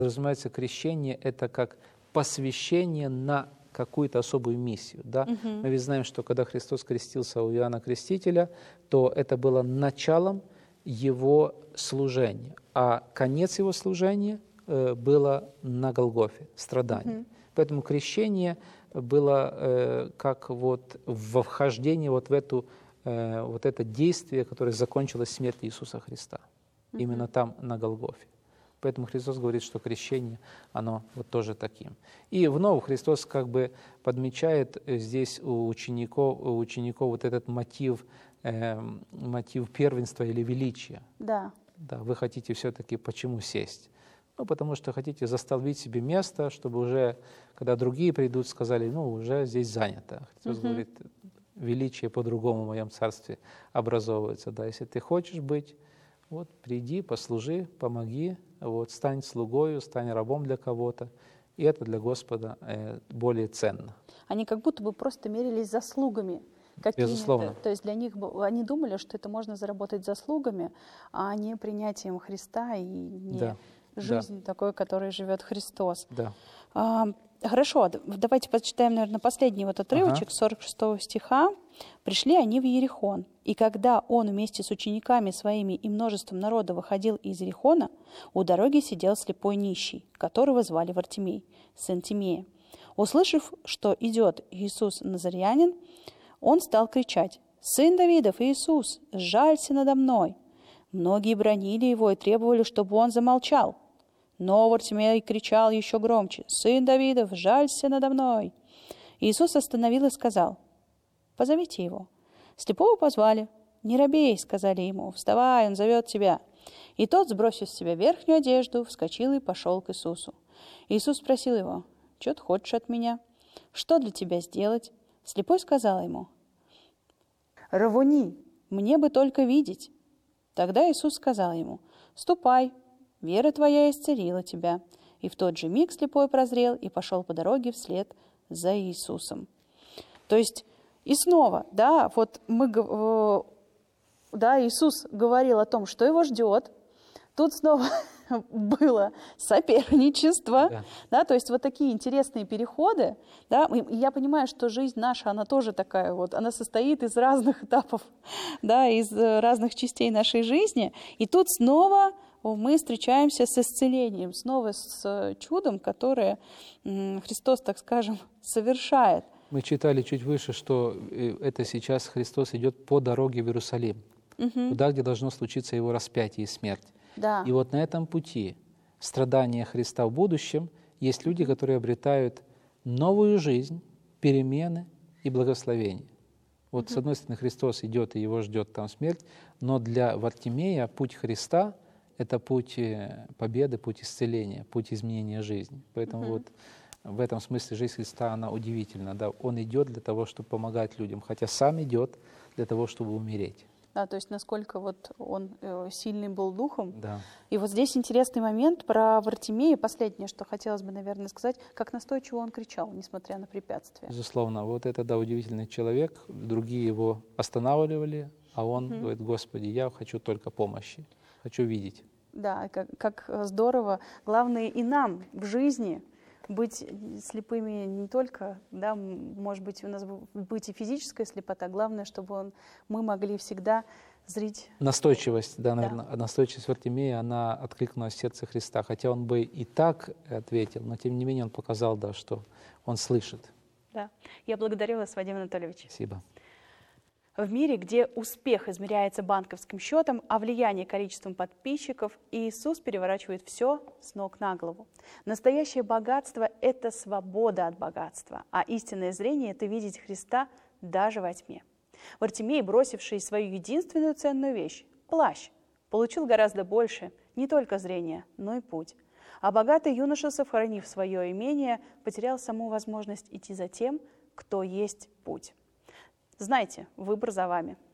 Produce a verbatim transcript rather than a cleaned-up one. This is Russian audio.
Разумеется, крещение – это как посвящение на какую-то особую миссию. Да? Угу. Мы ведь знаем, что когда Христос крестился у Иоанна Крестителя, то это было началом его служения, а конец его служения э, было на Голгофе, страдание. Угу. Поэтому крещение было э, как вот во вхождение вот в эту, э, вот это действие, которое закончилось смертью Иисуса Христа. Угу. Именно там, на Голгофе. Поэтому Христос говорит, что крещение, оно вот тоже таким. И вновь Христос как бы подмечает здесь у учеников, у учеников вот этот мотив, э, мотив первенства или величия. Да. Да, вы хотите все-таки почему сесть? Ну, потому что хотите застолбить себе место, чтобы уже, когда другие придут, сказали, ну, уже здесь занято. Христос угу. говорит, величие по-другому в моем царстве образовывается. Да, если ты хочешь быть, вот приди, послужи, помоги, вот, стань слугою, стань рабом для кого-то. И это для Господа э, более ценно. Они как будто бы просто мерились заслугами. Безусловно. То есть для них, они думали, что это можно заработать заслугами, а не принятием Христа и не да. жизнь да. такой, которой живет Христос. Да. А, хорошо, давайте почитаем, наверное, последний вот отрывочек, ага. сорок шестого стиха. «Пришли они в Иерихон, и когда он вместе с учениками своими и множеством народа выходил из Иерихона, у дороги сидел слепой нищий, которого звали Вартимей, сын Тимея. Услышав, что идет Иисус Назарянин, он стал кричать: «Сын Давидов, Иисус, сжалься надо мной!» Многие бранили его и требовали, чтобы он замолчал. Но Вартимей кричал еще громче: «Сын Давидов, сжалься надо мной!» Иисус остановил и сказал: «Позовите его». Слепого позвали. «Не робей», — сказали ему, — «вставай, он зовет тебя». И тот, сбросив с себя верхнюю одежду, вскочил и пошел к Иисусу. Иисус спросил его: «Что ты хочешь от меня? Что для тебя сделать?» Слепой сказал ему: «Равуни, мне бы только видеть». Тогда Иисус сказал ему: «Ступай, вера твоя исцелила тебя». И в тот же миг слепой прозрел и пошел по дороге вслед за Иисусом. То есть и снова, да, вот мы, да, Иисус говорил о том, что его ждет. Тут снова было соперничество, да. Да, то есть вот такие интересные переходы, да, и я понимаю, что жизнь наша, она тоже такая вот, она состоит из разных этапов, да, из разных частей нашей жизни, и тут снова мы встречаемся с исцелением, снова с чудом, которое Христос, так скажем, совершает. Мы читали чуть выше, что это сейчас Христос идет по дороге в Иерусалим, угу. туда, где должно случиться его распятие и смерть. Да. И вот на этом пути страдания Христа в будущем есть люди, которые обретают новую жизнь, перемены и благословение. Вот угу. с одной стороны Христос идет, и его ждет там смерть, но для Вартимея путь Христа — это путь победы, путь исцеления, путь изменения жизни. Поэтому угу. вот в этом смысле жизнь Христа, она удивительна. Да? Он идет для того, чтобы помогать людям, хотя сам идет для того, чтобы умереть. Да, то есть насколько вот он э, сильный был духом. Да. И вот здесь интересный момент про Вартимея. Последнее, что хотелось бы, наверное, сказать, как настойчиво он кричал, несмотря на препятствия. Безусловно. Вот это, да, удивительный человек. Другие его останавливали, а он mm-hmm. говорит: «Господи, я хочу только помощи, хочу видеть». Да, как, как здорово. Главное и нам в жизни быть слепыми не только, да, может быть, у нас быть и физическая слепота, главное, чтобы он, мы могли всегда зрить. Настойчивость, да, наверное, да. настойчивость Вартимея, она откликнулась в сердце Христа, хотя он бы и так ответил, но тем не менее он показал, да, что он слышит. Да, я благодарю вас, Вадим Анатольевич. Спасибо. В мире, где успех измеряется банковским счетом, а влияние количеством подписчиков, Иисус переворачивает все с ног на голову. Настоящее богатство – это свобода от богатства, а истинное зрение – это видеть Христа даже во тьме. Вартимей, бросивший свою единственную ценную вещь – плащ, получил гораздо больше не только зрения, но и путь. А богатый юноша, сохранив свое имение, потерял саму возможность идти за тем, кто есть путь. Знайте, выбор за вами.